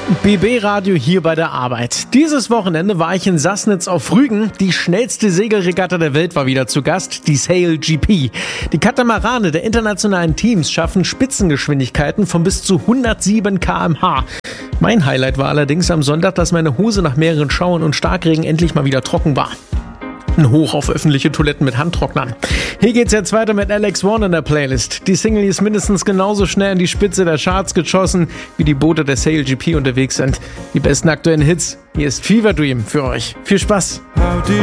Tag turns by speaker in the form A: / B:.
A: BB Radio hier bei der Arbeit. Dieses Wochenende war ich in Sassnitz auf Rügen. Die schnellste Segelregatta der Welt war wieder zu Gast, die Sail GP. Die Katamarane der internationalen Teams schaffen Spitzengeschwindigkeiten von bis zu 107 km/h. Mein Highlight war allerdings am Sonntag, dass meine Hose nach mehreren Schauern und Starkregen endlich mal wieder trocken war. Ein Hoch auf öffentliche Toiletten mit Handtrocknern. Hier geht's jetzt weiter mit Alex One in der Playlist. Die Single ist mindestens genauso schnell in die Spitze der Charts geschossen, wie die Boote der Sail GP unterwegs sind. Die besten aktuellen Hits. Hier ist Fever Dream für euch. Viel Spaß!